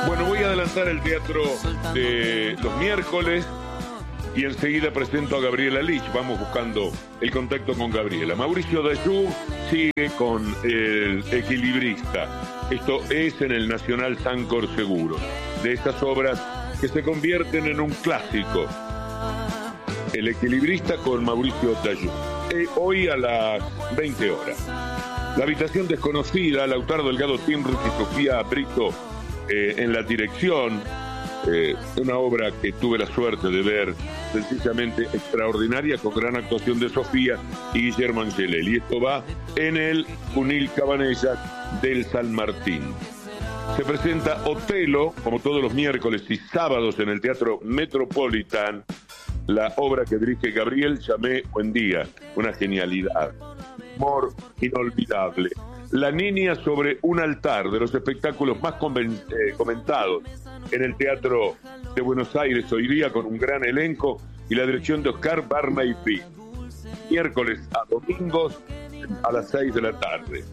Bueno, voy a adelantar el teatro de los miércoles y enseguida presento a Gabriela Lich. Vamos buscando el contacto con Gabriela. Mauricio Dajú sigue con El Equilibrista. Esto es en el Nacional Sancor Seguro. De estas obras que se convierten en un clásico. El Equilibrista con Mauricio Dajú. Hoy a las 20 horas. La habitación desconocida, Lautaro Delgado Timrus y Sofía Brito en la dirección. Una obra que tuve la suerte de ver, sencillamente extraordinaria, con gran actuación de Sofía y Guillermo Angelelli. Esto va en el Cunil Cabanellas del San Martín. Se presenta Otelo, como todos los miércoles y sábados, en el Teatro Metropolitan, la obra que dirige Gabriel Chamé Buendía, una genialidad, humor inolvidable. La niña sobre un altar, de los espectáculos más comentados en el Teatro de Buenos Aires hoy día, con un gran elenco y la dirección de Oscar Barnaypi. Miércoles a domingos a las 6 de la tarde.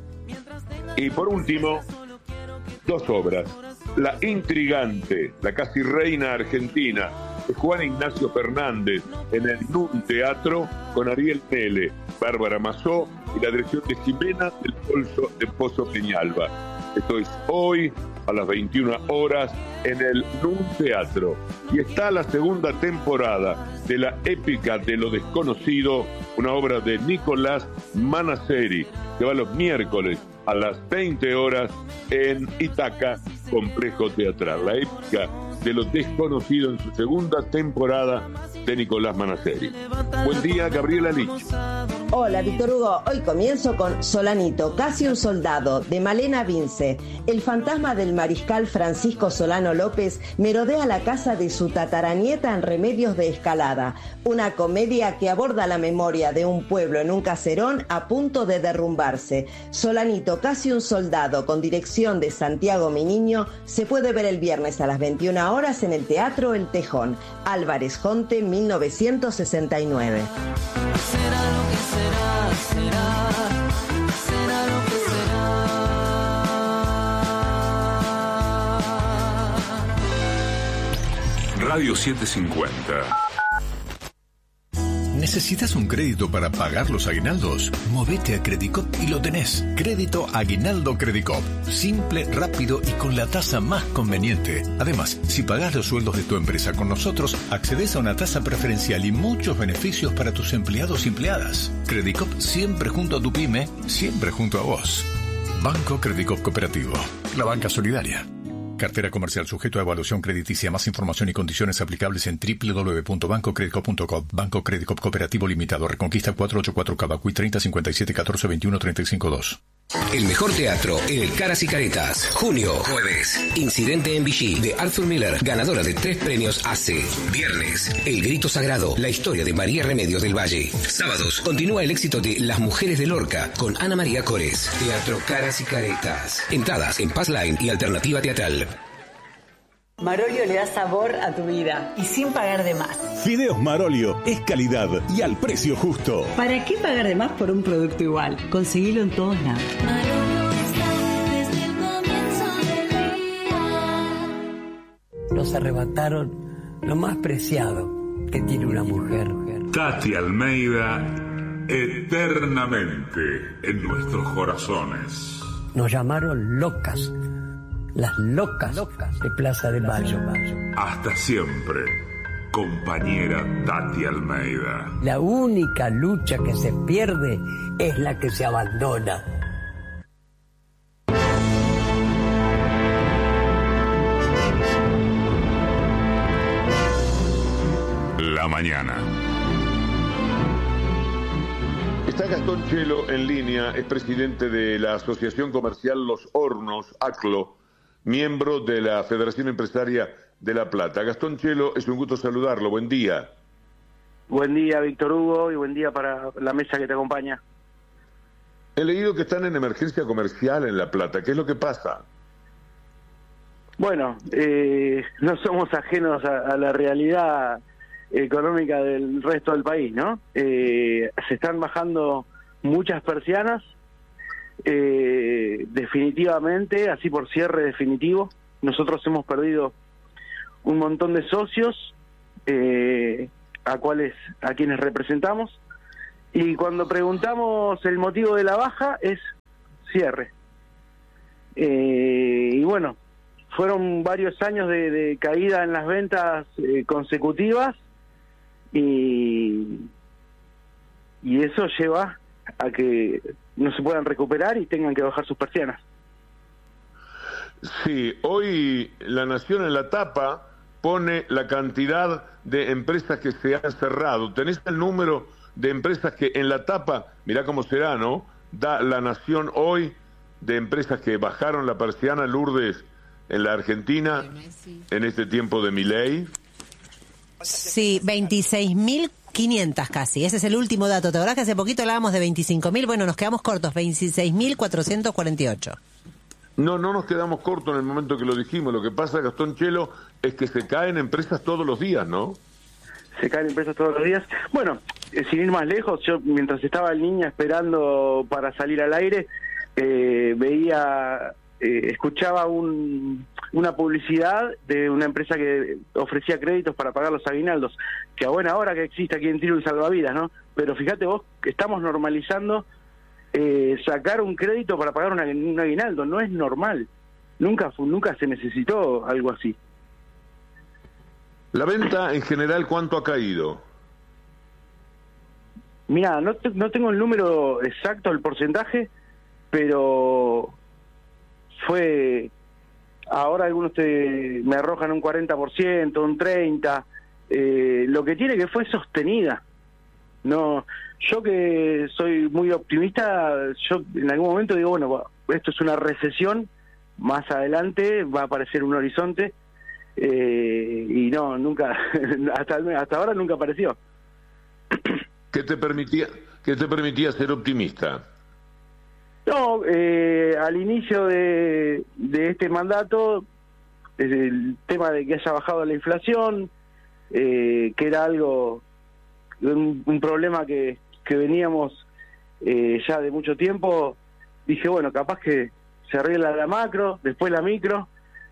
Y por último, dos obras. La intrigante, la casi reina argentina, de Juan Ignacio Fernández, en el NUN Teatro, con Ariel Nele, Bárbara Mazó y la dirección de Jimena del Pozo Peñalba. Esto es hoy a las 21 horas en el NUN Teatro. Y está la segunda temporada de la épica de lo desconocido, una obra de Nicolás Manaceri, que va los miércoles a las 20 horas en Itaca, Complejo Teatral. La épica de lo desconocido en su segunda temporada de Nicolás Manaceri. Buen día, Gabriela Lich. Hola, Víctor Hugo. Hoy comienzo con Solanito, casi un soldado, de Malena Vince. El fantasma del mariscal Francisco Solano López merodea la casa de su tataranieta en Remedios de Escalada. Una comedia que aborda la memoria de un pueblo en un caserón a punto de derrumbarse. Solanito, casi un soldado, con dirección de Santiago Miniño, se puede ver el viernes a las 21 horas en el Teatro El Tejón. Álvarez Jonte, 1969. Será lo que será, será lo que será. Radio 750. ¿Necesitas un crédito para pagar los aguinaldos? Movete a Credicop y lo tenés. Crédito Aguinaldo Credicop. Simple, rápido y con la tasa más conveniente. Además, si pagás los sueldos de tu empresa con nosotros, accedes a una tasa preferencial y muchos beneficios para tus empleados y empleadas. Credicop, siempre junto a tu pyme, siempre junto a vos. Banco Credicop Cooperativo. La banca solidaria. Cartera comercial sujeto a evaluación crediticia. Más información y condiciones aplicables en www.bancocredicop.com. Banco Credicop Cooperativo Limitado. Reconquista 484 Cavacuy 30 57 14 21 35 2. El mejor teatro en el Caras y Caretas. Junio, jueves. Incidente en Vichy, de Arthur Miller, ganadora de 3 premios ACE. Viernes, El Grito Sagrado, la historia de María Remedios del Valle. Sábados, continúa el éxito de Las Mujeres de Lorca, con Ana María Cores. Teatro Caras y Caretas. Entradas en Passline y Alternativa Teatral. Marolio le da sabor a tu vida y sin pagar de más. Fideos Marolio es calidad y al precio justo. ¿Para qué pagar de más por un producto igual? Conseguilo en todos lados. Marolio está desde el comienzo del día. Nos arrebataron lo más preciado que tiene una mujer. Tati Almeida, eternamente en nuestros corazones. Nos llamaron locas. Las locas de Plaza de Mayo. Hasta siempre, compañera Tati Almeida. La única lucha que se pierde es la que se abandona. La mañana. Está Gastón Chelo en línea, es presidente de la Asociación Comercial Los Hornos, ACLO, miembro de la Federación Empresaria de La Plata. Gastón Chelo, es un gusto saludarlo. Buen día. Buen día, Víctor Hugo, y buen día para la mesa que te acompaña. He leído que están en emergencia comercial en La Plata. ¿Qué es lo que pasa? Bueno, no somos ajenos a la realidad económica del resto del país, ¿no? Se están bajando muchas persianas, definitivamente, así por cierre definitivo, nosotros hemos perdido un montón de socios a quienes representamos, y cuando preguntamos el motivo de la baja es cierre. Y bueno, fueron varios años de caída en las ventas consecutivas, y eso lleva a que no se puedan recuperar y tengan que bajar sus persianas. Sí, hoy La Nación en la tapa pone la cantidad de empresas que se han cerrado. ¿Tenés el número de empresas que en la tapa, mirá cómo será, ¿no? Da La Nación hoy de empresas que bajaron la persiana, Lourdes, en la Argentina, en este tiempo de Milei? Sí, 26.500 casi. Ese es el último dato. ¿Te acordás que hace poquito hablábamos de 25.000? Bueno, nos quedamos cortos, 26.448. No nos quedamos cortos en el momento que lo dijimos. Lo que pasa, Gastón Chelo, es que se caen empresas todos los días, ¿no? Se caen empresas todos los días. Bueno, sin ir más lejos, yo mientras estaba el niño esperando para salir al aire, escuchaba una publicidad de una empresa que ofrecía créditos para pagar los aguinaldos, que a buena hora que existe aquí en Tiro y Salvavidas, ¿no? Pero fíjate vos que estamos normalizando sacar un crédito para pagar un aguinaldo. No es normal, nunca se necesitó algo así. La venta en general, ¿cuánto ha caído? Mira, no tengo el número exacto, el porcentaje, pero fue, ahora algunos me arrojan un 40%, un 30%, lo que tiene que fue sostenida. No, yo que soy muy optimista, yo en algún momento digo, bueno, esto es una recesión, más adelante va a aparecer un horizonte, y no, nunca, hasta ahora nunca apareció. ¿Qué te permitía ser optimista? No, al inicio de este mandato, el tema de que haya bajado la inflación, que era un problema que veníamos ya de mucho tiempo, dije, bueno, capaz que se arregla la macro, después la micro,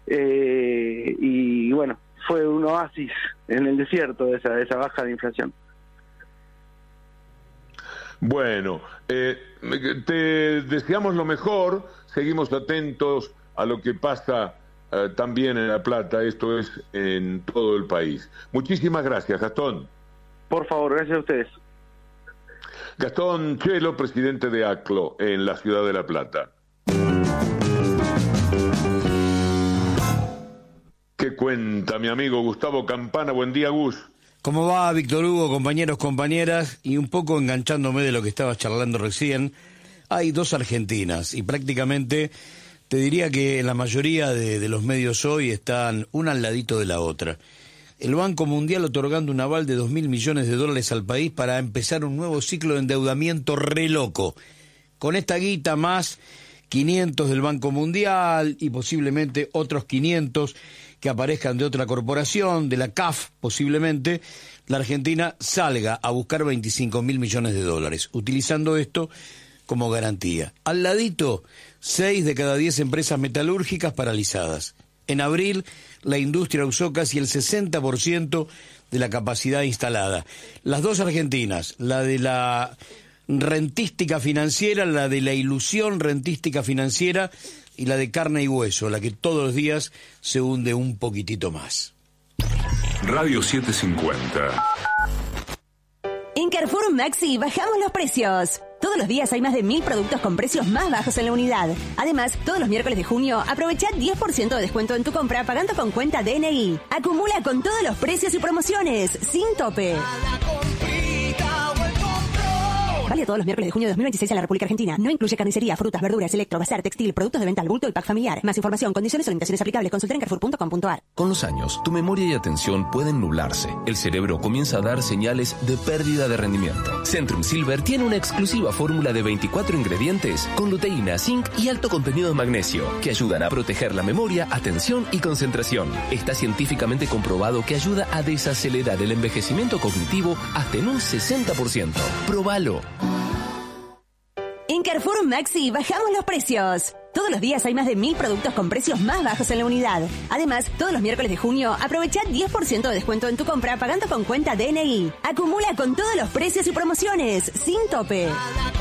y bueno, fue un oasis en el desierto de esa baja de inflación. Bueno, te deseamos lo mejor, seguimos atentos a lo que pasa también en La Plata, esto es en todo el país. Muchísimas gracias, Gastón. Por favor, gracias a ustedes. Gastón Chelo, presidente de ACLO en la ciudad de La Plata. ¿Qué cuenta mi amigo Gustavo Campana? Buen día, Gus. ¿Cómo va, Víctor Hugo, compañeros, compañeras? Y un poco enganchándome de lo que estabas charlando recién, hay dos Argentinas y prácticamente te diría que la mayoría de los medios hoy están una al ladito de la otra. El Banco Mundial otorgando un aval de $2.000 millones al país para empezar un nuevo ciclo de endeudamiento re loco. Con esta guita más 500 del Banco Mundial y posiblemente otros 500 que aparezcan de otra corporación, de la CAF posiblemente, la Argentina salga a buscar $25.000 millones, utilizando esto como garantía. Al ladito, 6 de cada 10 empresas metalúrgicas paralizadas. En abril, la industria usó casi el 60% de la capacidad instalada. Las dos Argentinas, la de la rentística financiera, la de la ilusión rentística financiera y la de carne y hueso, la que todos los días se hunde un poquitito más. Radio 750. En Carrefour Maxi bajamos los precios. Todos los días hay más de 1.000 productos con precios más bajos en la unidad. Además, todos los miércoles de junio, aprovecha 10% de descuento en tu compra pagando con cuenta DNI. Acumula con todos los precios y promociones, sin tope. Vale todos los miércoles de junio de 2026 en la República Argentina. No incluye carnicería, frutas, verduras, electro, bazar, textil, productos de venta al bulto y pack familiar. Más información, condiciones o limitaciones aplicables. Consulta en carrefour.com.ar. Con los años, tu memoria y atención pueden nublarse. El cerebro comienza a dar señales de pérdida de rendimiento. Centrum Silver tiene una exclusiva fórmula de 24 ingredientes con luteína, zinc y alto contenido de magnesio que ayudan a proteger la memoria, atención y concentración. Está científicamente comprobado que ayuda a desacelerar el envejecimiento cognitivo hasta en un 60%. Próbalo. En Carrefour Maxi bajamos los precios. todos los días hay más de 1000 productos con precios más bajos en la unidad. Además, todos los miércoles de junio, aprovecha 10% de descuento en tu compra pagando con cuenta DNI. Acumula con todos los precios y promociones, sin tope.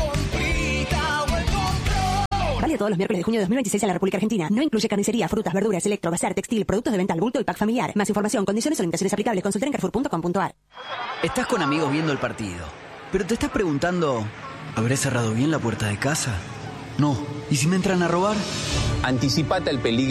Válido todos los miércoles de junio de 2026 en la República Argentina. No incluye carnicería, frutas, verduras, electro, bazar, textil, productos de venta al bulto y pack familiar. Más información, condiciones o limitaciones aplicables. Consultar en carrefour.com.ar. Estás con amigos viendo el partido, pero te estás preguntando, ¿habré cerrado bien la puerta de casa? No. ¿Y si me entran a robar? Anticipate al peligro